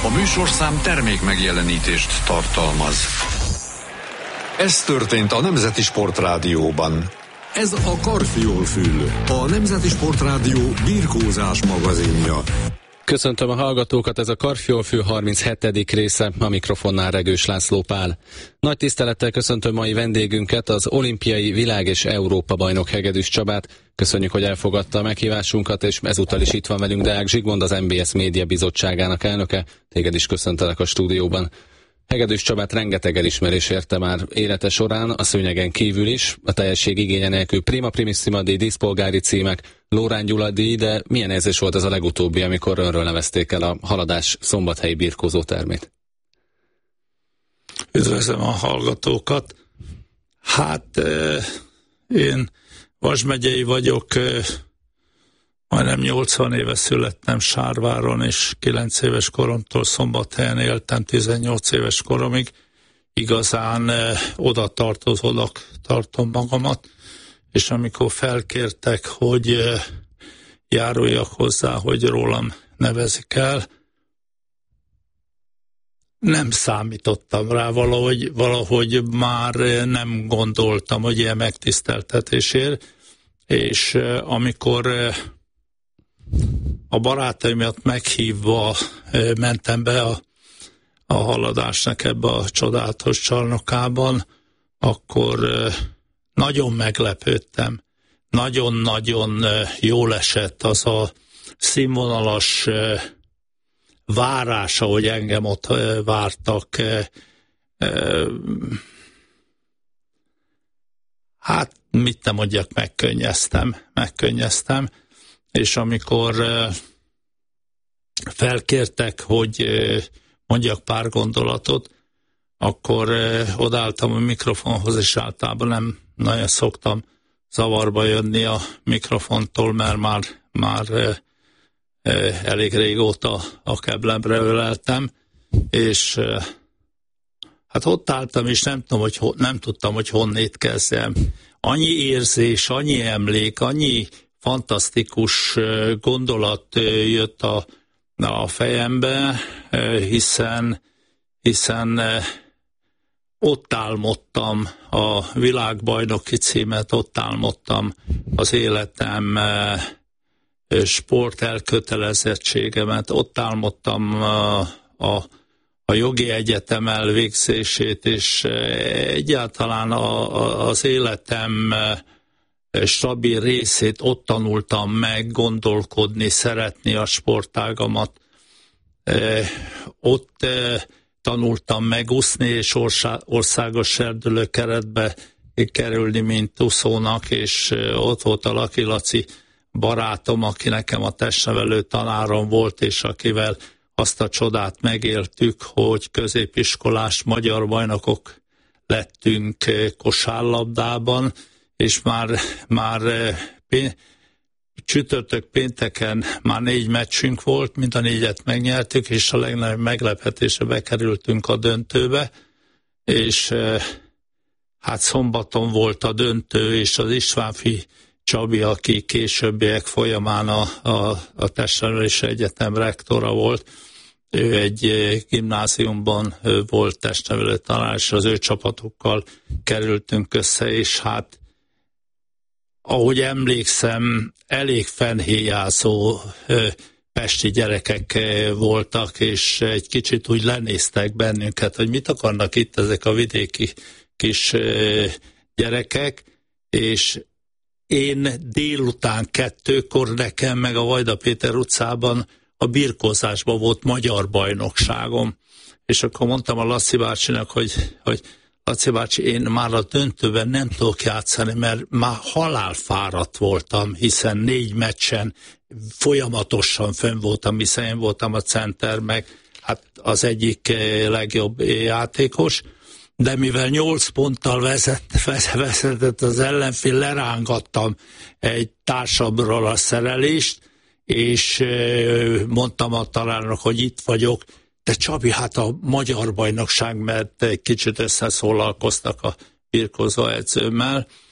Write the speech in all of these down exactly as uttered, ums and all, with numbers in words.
A műsorszám termék megjelenítést tartalmaz. Ez történt a Nemzeti Sportrádióban. Ez a Karfiol-fül, a Nemzeti Sportrádió birkózás magazinja. Köszöntöm a hallgatókat, ez a Karfiol-fül harminchetedik része, a mikrofonnál Regős László Pál. Nagy tisztelettel köszöntöm mai vendégünket, az olimpiai világ- és Európa-bajnok Hegedűs Csabát. Köszönjük, hogy elfogadta a meghívásunkat, és ezúttal is itt van velünk Deák Zsigmond, az em bé es Média Bizottságának elnöke. Téged is köszöntelek a stúdióban. Hegedűs Csabát rengeteg elismerés érte már élete során, a szőnyegen kívül is, a teljesség igénye nélkül Prima Primissima díj, díszpolgári címek, Lórán Gyula díj, de milyen érzés volt ez a legutóbbi, amikor önről nevezték el a Haladás szombathelyi birkózó termét? Üdvözlöm a hallgatókat. Hát én Vas megyei vagyok, majdnem nyolcvan éve születtem Sárváron, és kilenc éves koromtól Szombathelyen éltem tizennyolc éves koromig. Igazán eh, oda tartozónak tartom magamat, és amikor felkértek, hogy eh, járuljak hozzá, hogy rólam nevezik el, nem számítottam rá, valahogy, valahogy már nem gondoltam, hogy ilyen megtiszteltetésért, és eh, amikor eh, a barátaimat meghívva mentem be a, a Haladásnak ebbe a csodálatos csarnokában, akkor nagyon meglepődtem. Nagyon-nagyon jól esett az a színvonalas várás, ahogy engem ott vártak. Hát, mit nem mondjak, megkönnyeztem, megkönnyeztem. És amikor uh, felkértek, hogy uh, mondjak pár gondolatot, akkor uh, odaálltam a mikrofonhoz, és általában nem nagyon szoktam zavarba jönni a mikrofontól, mert már, már uh, uh, elég régóta a keblemre öleltem, és uh, hát ott álltam, és nem, tudom, hogy ho, nem tudtam, hogy honnét kezdjem. Annyi érzés, annyi emlék, annyi fantasztikus gondolat jött a, a fejembe, hiszen, hiszen ott álmodtam a világbajnoki címet, ott álmodtam az életem sport elkötelezettségemet, ott álmodtam a, a, a jogi egyetem elvégzését, és egyáltalán a, a, az életem stabil részét ott tanultam meg, gondolkodni, szeretni a sportágamat. Eh, ott eh, tanultam meg úszni, és orsá, országos serdülőkeretbe kerülni, mint úszónak, és eh, ott volt a Laki Laci barátom, aki nekem a testnevelő tanárom volt, és akivel azt a csodát megéltük, hogy középiskolás magyar bajnokok lettünk eh, kosárlabdában, és már, már pén- csütörtök pénteken már négy meccsünk volt, mind a négyet megnyertük, és a legnagyobb meglepetésre bekerültünk a döntőbe, és hát szombaton volt a döntő, és az Istvánfi Csabi, aki későbbiek folyamán a, a, a Testnevelési Egyetem rektora volt, ő egy gimnáziumban volt testnevelő tanár, és az ő csapatokkal kerültünk össze, és hát ahogy emlékszem, elég fennhéjázó pesti gyerekek voltak, és egy kicsit úgy lenéztek bennünket, hogy mit akarnak itt ezek a vidéki kis gyerekek, és én délután kettőkor nekem meg a Vajda Péter utcában a birkózásban volt magyar bajnokságom, és akkor mondtam a Laci bácsinak, hogy, hogy Laci bácsi, én már a döntőben nem tudok játszani, mert már halálfáradt voltam, hiszen négy meccsen folyamatosan fönn voltam, hiszen én voltam a center, meg hát az egyik legjobb játékos, de mivel nyolc ponttal vezet, vezetett az ellenfél, lerángattam egy társamról a szerelést, és mondtam a tanárnak, hogy itt vagyok, de Csabi, hát a magyar bajnokság, mert egy kicsit összeszólalkoztak a birkózó edzőmmel,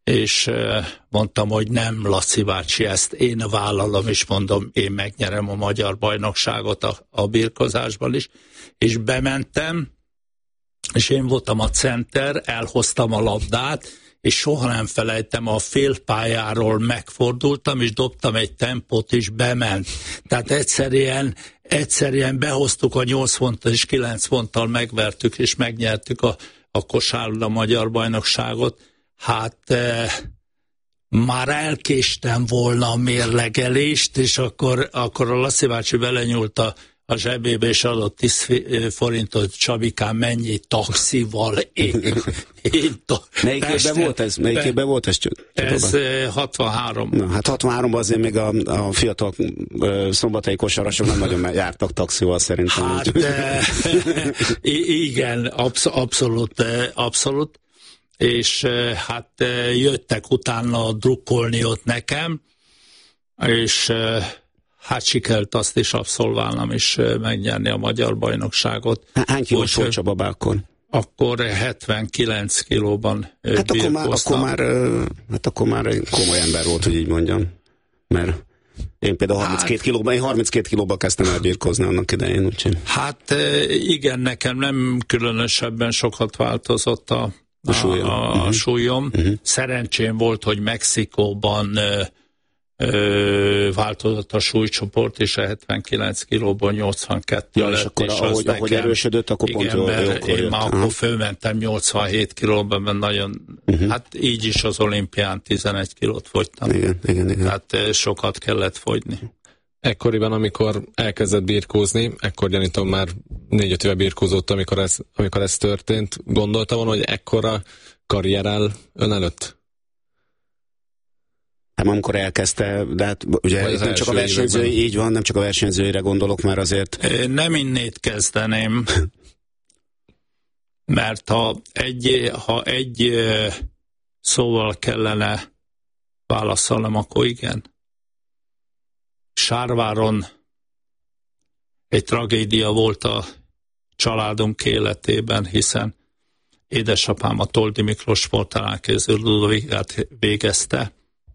és mondtam, hogy nem, Laci bácsi, ezt én vállalom, és mondom, én megnyerem a magyar bajnokságot a, a birkozásban is, és bementem, és én voltam a center, elhoztam a labdát, és soha nem felejtem, a félpályáról megfordultam, és dobtam egy tempót, és bement. Tehát egyszerűen, egyszerűen behoztuk a nyolc ponttal, és kilenc ponttal megvertük, és megnyertük a, a kosárlabda magyar bajnokságot. Hát eh, már elkéstem volna a mérlegelést, és akkor, akkor a Laci bácsi belenyúlt a, a zsebébe, és adott tíz forintot, Csabikám, mennyi taxival én. én to- Melyik évben volt ez? Melyik évben volt ez? Ez hatvanhárom. Na, hát hatvanháromban azért még a, a fiatal uh, szombathelyi kosarasok nem nagyon jártak taxival szerintem. Hát e, igen, absz- abszolút, abszolút. És hát jöttek utána drukkolni ott nekem, és hát sikerült azt is abszolválnom, és megnyerni a magyar bajnokságot. Hány kilós volt Csaba akkor? Akkor hetvenkilenc kilóban hát akkor, már, akkor már, hát akkor már egy komoly ember volt, hogy így mondjam. Mert én például harminckét hát, kilóban, én harminckét kilóban kezdtem el birkózni annak idején, úgyhogy. Hát igen, nekem nem különösebben sokat változott a A súlyom. A, a uh-huh. súlyom. Uh-huh. Szerencsém volt, hogy Mexikóban ö, ö, változott a súlycsoport, és a hetvenkilenc kilóból nyolcvankettő ja, lett. És akkor és ahogy, nekem, ahogy erősödött, akkor igen, pont jól, jókor én jött. már akkor fölmentem nyolcvanhét kilóban, mert nagyon, uh-huh. hát így is az olimpián tizenegy kilót fogytam. Igen, igen, igen. Tehát sokat kellett fogyni. Ekkoriban, amikor elkezdett birkózni, ekkor gyanítom már négy-öt éve birkózott, amikor ez, amikor ez történt. Gondolta volna, hogy ekkora karrier áll ön előtt? Hát amikor elkezdte, de hát ugye nem csak a versenyzői, így van, nem csak a versenyzőire gondolok, mert azért... Nem innét kezdeném, mert ha egy, ha egy szóval kellene válaszolnom, akkor igen. Sárváron egy tragédia volt a családunk életében, hiszen édesapám a Toldi Miklós sportalánkéző Ludovigát végezte,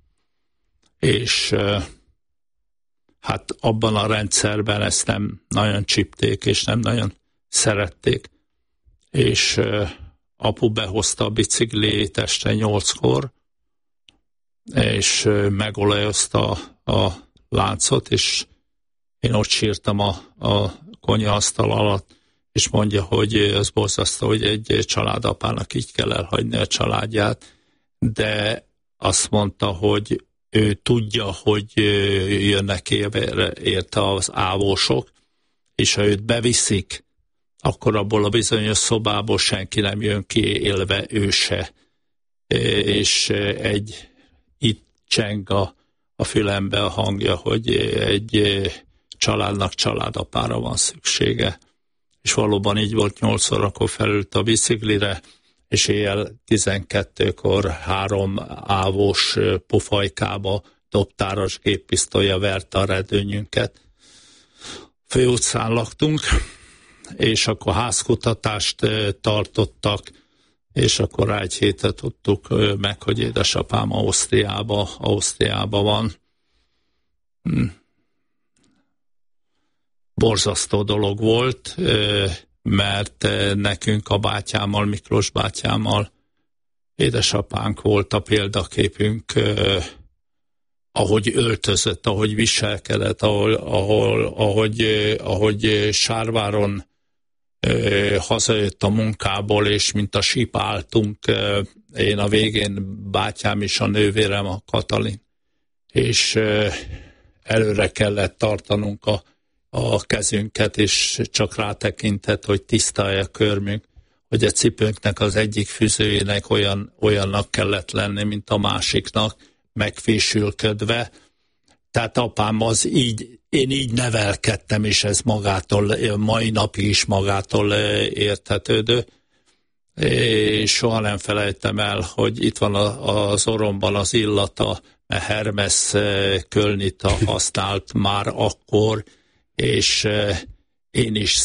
és hát abban a rendszerben ezt nem nagyon csípték, és nem nagyon szerették. És apu behozta a biciklét este nyolckor, és megolajozta a láncot, és én ott sírtam a, a konyhaasztal alatt, és mondja, hogy az borzasztó, hogy egy családapának így kell elhagyni a családját, de azt mondta, hogy ő tudja, hogy jönnek érte az ávósok, és ha őt beviszik, akkor abból a bizonyos szobából senki nem jön ki élve, ő se. És egy itt cseng a a fülembe a hangja, hogy egy családnak családapára van szüksége. És valóban így volt, nyolcszor akkor felült a biciklire, és éjjel tizenkettőkor három ávós pufajkába dobtáros géppisztolya verte a redőnyünket. Főutcán laktunk, és akkor házkutatást tartottak, és akkor rá egy hétet tudtuk meg, hogy édesapám Ausztriába, Ausztriába van. Borzasztó dolog volt, mert nekünk a bátyámmal, Miklós bátyámmal édesapánk volt a példaképünk, ahogy öltözött, ahogy viselkedett, ahol, ahol, ahogy, ahogy Sárváron hazajött a munkából, és mint a síp álltunk, én a végén, bátyám és a nővérem, a Katalin, és előre kellett tartanunk a, a kezünket, és csak rátekintett, hogy tiszta a körmünk, hogy a cipőnknek az egyik fűzőjének olyan, olyannak kellett lenni, mint a másiknak, megfésülködve. Tehát apám az így, én így nevelkedtem, és ez magától, mai napig is magától érthetődő. És soha nem felejtem el, hogy itt van az orromban az illata, mert Hermes Kölnita használt már akkor, és én is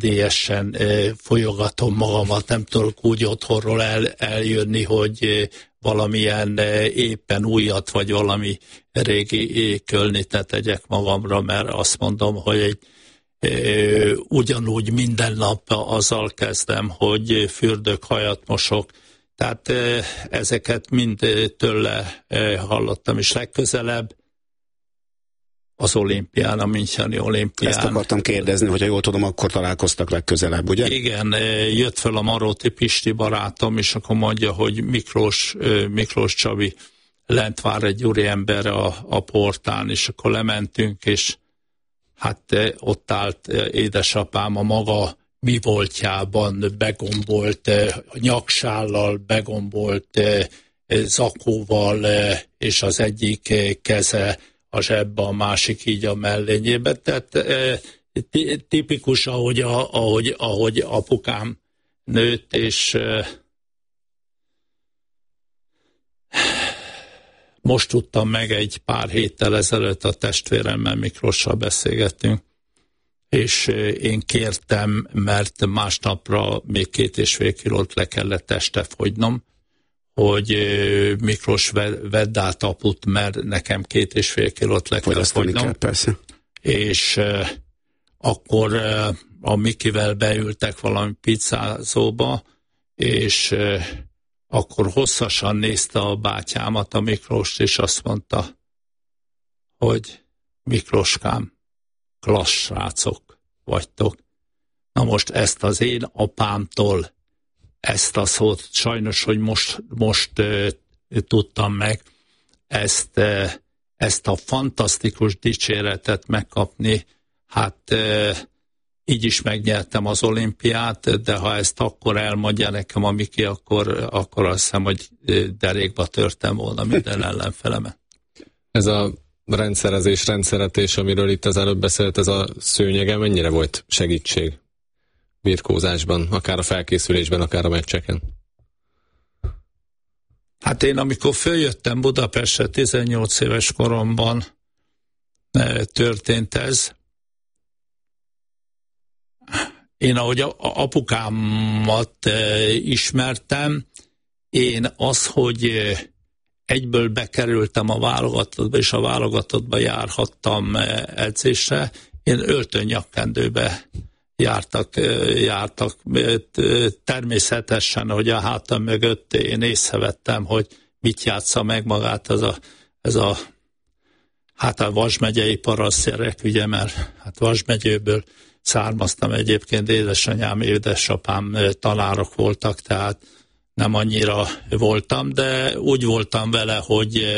szenvedélyesen folyogatom magamat, nem tudok úgy otthonról el, eljönni, hogy valamilyen éppen újat, vagy valami régi kölnit ne tegyek magamra, mert azt mondom, hogy egy e, ugyanúgy minden nap azzal kezdem, hogy fürdök, hajat mosok. Tehát e, ezeket mind tőle e, hallottam, és legközelebb az olimpián, a Müncheni olimpián. Ezt akartam kérdezni, hogyha jól tudom, akkor találkoztak legközelebb, ugye? Igen, jött fel a Maróti Pisti barátom, és akkor mondja, hogy Miklós, Miklós Csabi lent vár egy úriember a, a portán, és akkor lementünk, és hát ott állt édesapám a maga mi voltjában, begombolt nyaksállal, begombolt zakóval, és az egyik keze a zsebbe, a másik így a mellényébe. Tehát e, tipikus, ahogy, a, ahogy, ahogy apukám nőtt, és e, most tudtam meg egy pár héttel ezelőtt a testvéremmel, Miklossal beszélgettünk, és e, én kértem, mert másnapra még két és fél kilót le kellett teste fogynom, hogy Miklós vedd át aput, mert nekem két és fél kilót le kell fogynom. Persze. És uh, akkor uh, a Mikivel beültek valami pizzázóba, és uh, akkor hosszasan nézte a bátyámat, a Miklóst, és azt mondta, hogy Miklóskám, klassz srácok vagytok. Na most ezt az én apámtól ezt a szót, sajnos, hogy most, most uh, tudtam meg, ezt, uh, ezt a fantasztikus dicséretet megkapni, hát uh, így is megnyertem az olimpiát, de ha ezt akkor elmondja nekem a Miki, akkor, akkor azt hiszem, hogy derékba törtem volna minden ellenfelemet. Ez a rendszerezés, rendszeretés, amiről itt az előbb beszélt, ez a szőnyege mennyire volt segítség birkózásban, akár a felkészülésben, akár a meccseken? Hát én amikor följöttem Budapestre, tizennyolc éves koromban történt ez. Én ahogy apukámat ismertem, én az, hogy egyből bekerültem a válogatottba, és a válogatottba járhattam edzésre, én öltönyakkendőbe Jártak, jártak. Természetesen, hogy a hátam mögött én észrevettem, hogy mit játsza meg magát ez a, ez a hát a Vas megyei parasztgyerek, ugye, mert hát Vas megyéből származtam egyébként, édesanyám, édesapám tanárok voltak, tehát nem annyira voltam, de úgy voltam vele, hogy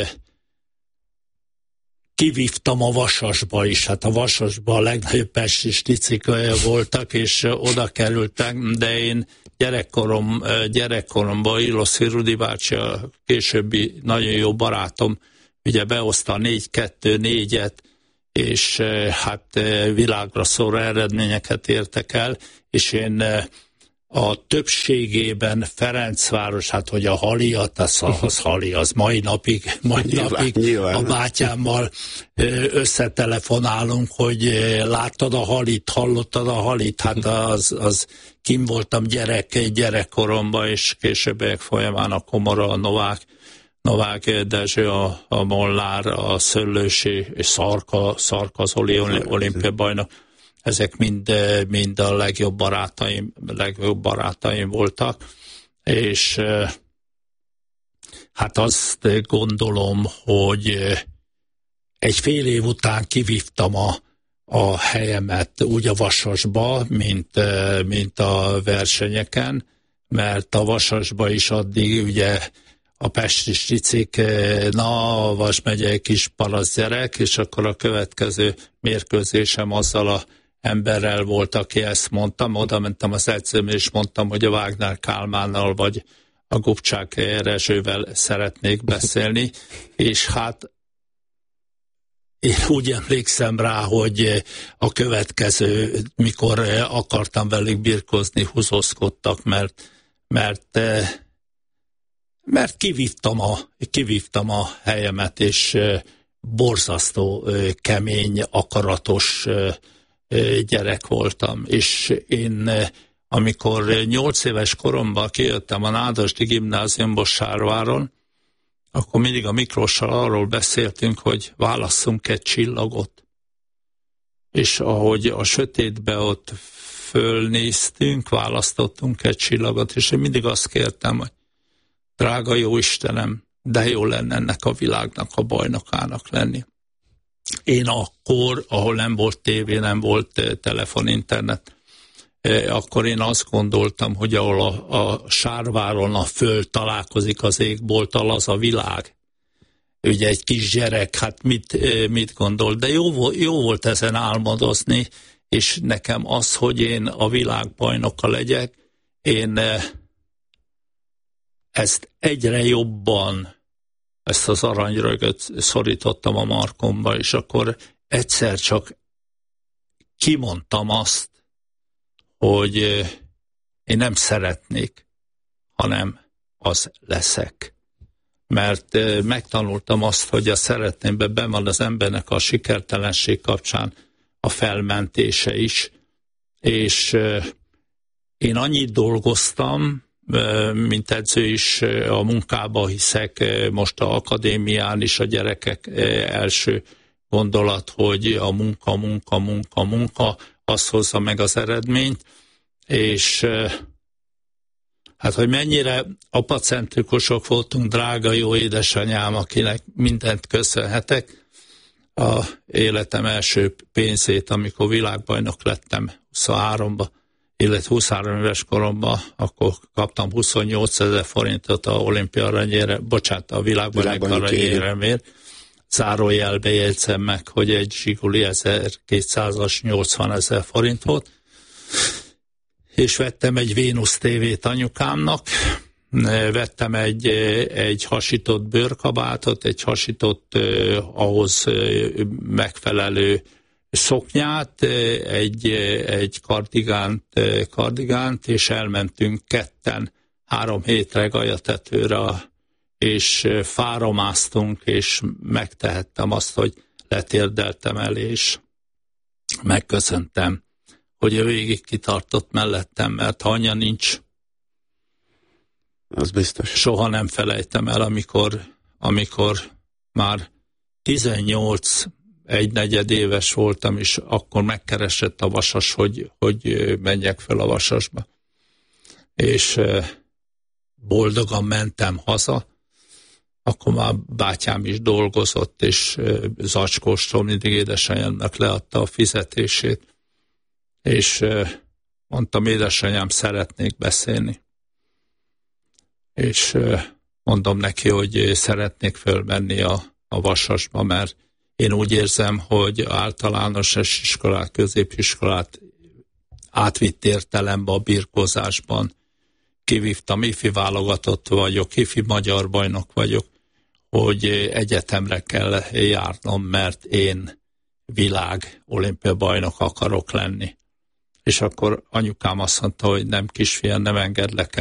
kivívtam a Vasasba is, hát a Vasasba a legnagyobb pesti sticik voltak, és oda kerültek, de én gyerekkorom, gyerekkoromban Iloszi Rudi bácsi, a későbbi nagyon jó barátom, ugye behozta a négy kettő négyet, és hát világra szóló eredményeket értek el, és én a többségében Ferencváros, hát hogy a Haliat, az, az Hali, az mai napig, mai nyilván, napig nyilván. A bátyámmal összetelefonálunk, hogy láttad a Halit, hallottad a Halit, hát az, az kim voltam gyerek, gyerekkoromban, és későbbiek folyamán a Komora, a Novák, Novák Dezső, a, a Mollár, a Szöllősi, és Szarka, Szarka az oli, olimpia bajnok. Ezek mind, mind a legjobb barátaim, legjobb barátaim voltak, és hát azt gondolom, hogy egy fél év után kivívtam a, a helyemet úgy a Vasasba, mint, mint a versenyeken, mert a Vasasba is addig ugye a pesti sticik, na, a Vas megyei kis parasztgyerek, és akkor a következő mérkőzésem azzal a emberrel volt, aki ezt mondtam, oda mentem az edzőmre, és mondtam, hogy a Wagner Kálmánnal vagy a Gubcsák Rezsővel szeretnék beszélni, és hát én úgy emlékszem rá, hogy a következő, mikor akartam velük birkózni, húzózkodtak, mert, mert, mert kivívtam, a, kivívtam a helyemet, és borzasztó kemény, akaratos gyerek voltam, és én amikor nyolc éves koromban kijöttem a Nádasdy gimnáziumból Sárváron, akkor mindig a Miklossal arról beszéltünk, hogy válasszunk egy csillagot. És ahogy a sötétbe ott fölnéztünk, választottunk egy csillagot, és én mindig azt kértem, hogy drága jó Istenem, de jó lenne ennek a világnak a bajnokának lenni. Én akkor, ahol nem volt tévé, nem volt telefon, internet, akkor én azt gondoltam, hogy ahol a, a sárváron a föld találkozik az égbolttal, az a világ. Ugye egy kis gyerek, hát mit, mit gondol? De jó, jó volt ezen álmodozni, és nekem az, hogy én a világbajnoka legyek, én ezt egyre jobban, ezt az aranyrögöt szorítottam a markomba, és akkor egyszer csak kimondtam azt, hogy én nem szeretnék, hanem az leszek. Mert megtanultam azt, hogy a szeretnémben benn van az embernek a sikertelenség kapcsán a felmentése is, és én annyit dolgoztam, mint edző is a munkába hiszek, most az akadémián is a gyerekek első gondolat, hogy a munka, munka, munka, munka, az hozza meg az eredményt, és hát, hogy mennyire apacentrikusok voltunk, drága jó édesanyám, akinek mindent köszönhetek, a életem első pénzét, amikor világbajnok lettem huszonháromba, illetve huszonhárom éves koromban, akkor kaptam huszonnyolcezer forintot a olimpia aranyére, bocsánat, a világbajnok aranyéremért. Zárójelbe jegyzem meg, hogy egy Zsiguli ezerkétszázas nyolcvanezer forint volt, és vettem egy Vénusz tévét anyukámnak, vettem egy, egy hasított bőrkabátot, egy hasított eh, ahhoz eh, megfelelő szoknyát, egy, egy kardigánt, kardigánt, és elmentünk ketten három hétre Galyatetőre, és fára másztunk, és megtehettem azt, hogy letérdeltem el, és megköszöntem, hogy ő végig kitartott mellettem, mert ha anya nincs, az biztos. Soha nem felejtem el, amikor, amikor már tizennyolc egy negyed éves voltam, és akkor megkeresett a Vasas, hogy, hogy menjek fel a Vasasba. És boldogan mentem haza, akkor már bátyám is dolgozott, és zacskóstól mindig édesanyámnak leadta a fizetését. És mondtam, édesanyám, szeretnék beszélni. És mondom neki, hogy szeretnék fölmenni a, a Vasasba, mert én úgy érzem, hogy általános iskolát, középiskolát átvitt értelembe a birkózásban. Kivívtam, ifi válogatott vagyok, ifi magyar bajnok vagyok, hogy egyetemre kell járnom, mert én világ olimpia bajnok akarok lenni. És akkor anyukám azt mondta, hogy nem kisfiam, nem engedlek el